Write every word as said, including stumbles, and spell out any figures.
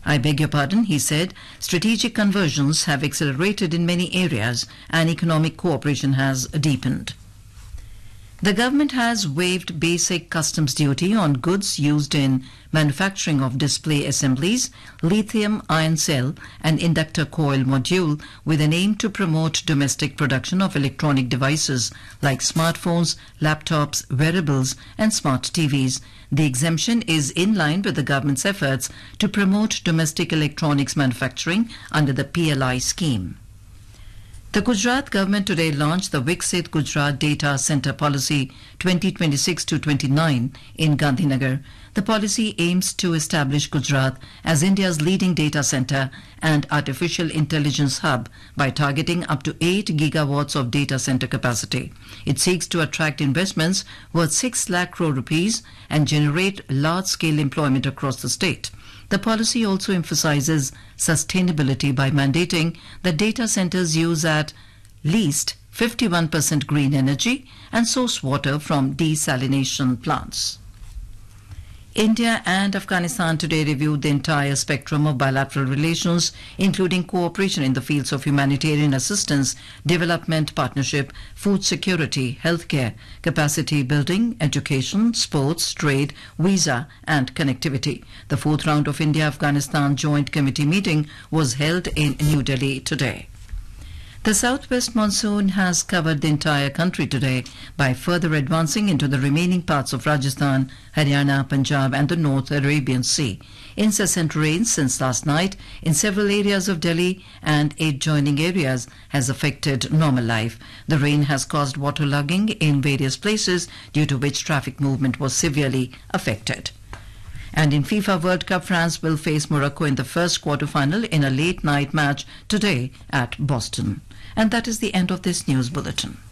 I beg your pardon, he said, strategic conversions have accelerated in many areas and economic cooperation has deepened. The government has waived basic customs duty on goods used in manufacturing of display assemblies, lithium ion cell and inductor coil module with an aim to promote domestic production of electronic devices like smartphones, laptops, wearables and smart T Vs. The exemption is in line with the government's efforts to promote domestic electronics manufacturing under the P L I scheme. The Gujarat government today launched the Viksit Gujarat Data Centre Policy twenty twenty-six to twenty-nine in Gandhinagar. The policy aims to establish Gujarat as India's leading data centre and artificial intelligence hub by targeting up to eight gigawatts of data centre capacity. It seeks to attract investments worth six lakh crore rupees and generate large-scale employment across the state. The policy also emphasizes sustainability by mandating that data centers use at least fifty-one percent green energy and source water from desalination plants. India and Afghanistan today reviewed the entire spectrum of bilateral relations, including cooperation in the fields of humanitarian assistance, development partnership, food security, healthcare, capacity building, education, sports, trade, visa and connectivity. The fourth round of India-Afghanistan Joint Committee meeting was held in New Delhi today. The southwest monsoon has covered the entire country today by further advancing into the remaining parts of Rajasthan, Haryana, Punjab and the North Arabian Sea. Incessant rains since last night in several areas of Delhi and adjoining areas has affected normal life. The rain has caused waterlogging in various places, due to which traffic movement was severely affected. And in FIFA World Cup, France will face Morocco in the first quarter-final in a late-night match today at Boston. And that is the end of this news bulletin.